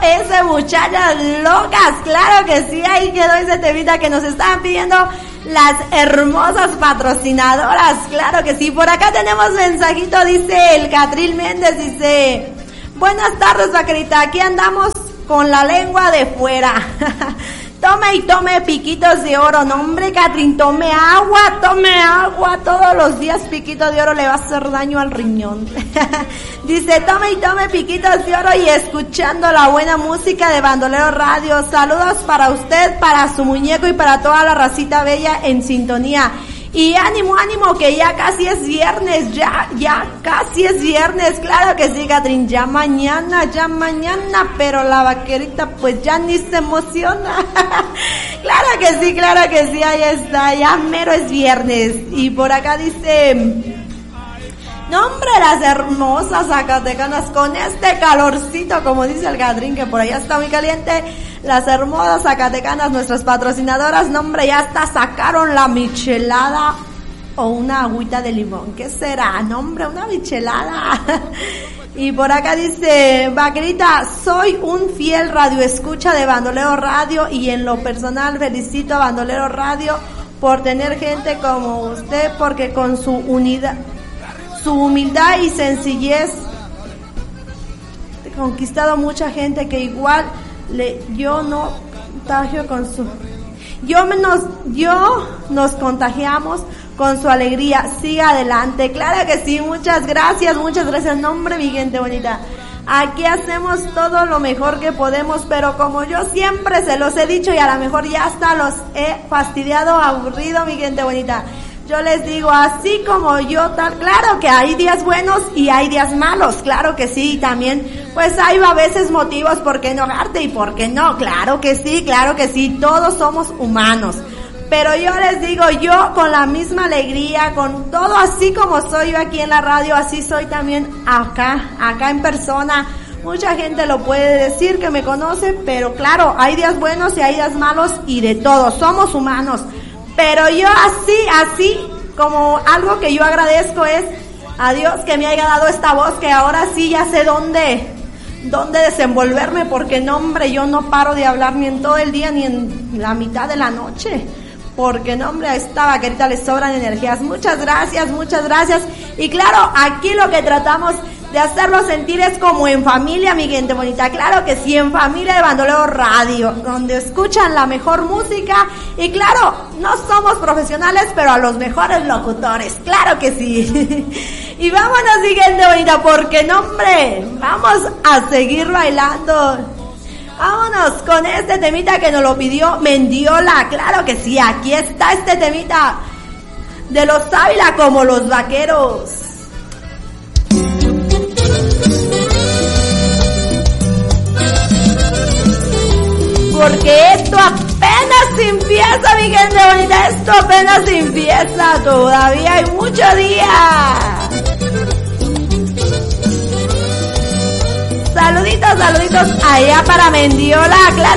ese Muchachas Locas. Claro que sí, ahí quedó ese temita que nos estaban pidiendo las hermosas patrocinadoras. Claro que sí, por acá tenemos mensajito, dice el Catril Méndez, dice: buenas tardes, vaquerita, aquí andamos con la lengua de fuera. Tome y tome piquitos de oro. No, hombre, Catrín, tome agua. Todos los días piquito de oro le va a hacer daño al riñón. Dice: tome y tome piquitos de oro y escuchando la buena música de Bandolero Radio. Saludos para usted, para su muñeco y para toda la racita bella en sintonía. Y ánimo, que ya casi es viernes, ya casi es viernes. Claro que sí, Catrín, ya mañana, pero la vaquerita pues ya ni se emociona. Claro que sí, ahí está, ya mero es viernes. Y por acá dice: no, hombre, las hermosas zacatecanas con este calorcito, como dice el Catrín, que por allá está muy caliente. Las hermosas zacatecanas, nuestras patrocinadoras, no, hombre, ya hasta sacaron la michelada o una agüita de limón. ¿Qué será? No, hombre, una michelada. Y por acá dice: vaquerita, soy un fiel radioescucha de Bandolero Radio y en lo personal felicito a Bandolero Radio por tener gente como usted, porque con su humildad y sencillez ha conquistado mucha gente que igual nos contagiamos con su alegría. Siga adelante. Claro que sí, muchas gracias, no, hombre, mi gente bonita. Aquí hacemos todo lo mejor que podemos, pero como yo siempre se los he dicho y a lo mejor ya hasta los he fastidiado, aburrido, mi gente bonita. Yo les digo, así como yo, claro que hay días buenos y hay días malos, claro que sí, también, pues hay a veces motivos por qué enojarte y por qué no, claro que sí, todos somos humanos. Pero yo les digo, yo con la misma alegría, con todo así como soy yo aquí en la radio, así soy también acá en persona. Mucha gente lo puede decir que me conoce, pero claro, hay días buenos y hay días malos y de todo, somos humanos. Pero yo así, como algo que yo agradezco es a Dios que me haya dado esta voz, que ahora sí ya sé dónde desenvolverme, porque no, hombre, yo no paro de hablar ni en todo el día ni en la mitad de la noche, porque no, hombre, a esta vaquerita le sobran energías. Muchas gracias, y claro, aquí lo que tratamos de hacerlo sentir es como en familia, mi gente bonita. Claro que sí, en familia de Bandolero Radio, donde escuchan la mejor música. Y claro, no somos profesionales, pero a los mejores locutores. Claro que sí. Y vámonos, mi gente bonita, porque no, hombre, vamos a seguir bailando. Vámonos con este temita que nos lo pidió Mendiola. Claro que sí, aquí está este temita de los Ávila, como los vaqueros. Porque esto apenas empieza, mi gente bonita, esto apenas empieza, todavía hay mucho día. Saluditos allá para Mendiola, claro.